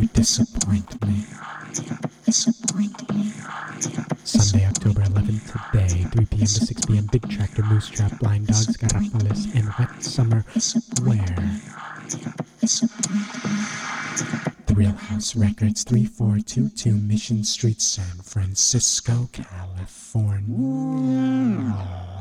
You disappoint me. Sunday, October 11th, today, 3 p.m. to 6 p.m. Big Tractor, Moose Trap, Blind Dogs, Garapolis, and Wet Summer. Where? The Real House Records, 3422 Mission Street, San Francisco, California.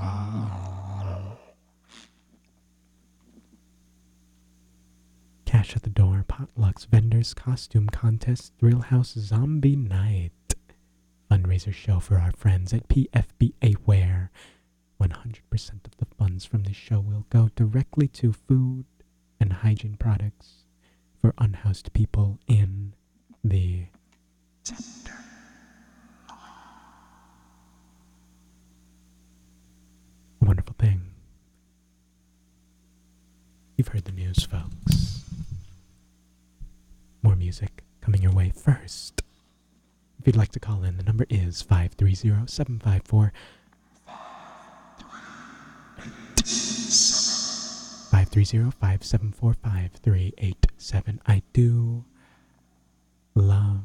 Cash at the door, potlucks, vendors, costume contest, Real House Zombie Night. Fundraiser show for our friends at PFBA Wear. 100% of the funds from this show will go directly to food and hygiene products for unhoused people in the center. A wonderful thing. You've heard the news, folks. More music coming your way first. If you'd like to call in, the number is 530-754 530-574-5387. I do love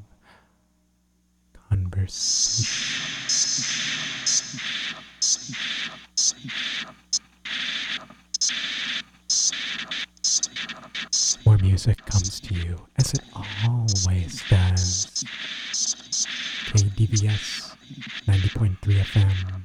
conversation. More music comes to you, as it always does. KDVS 90.3 FM.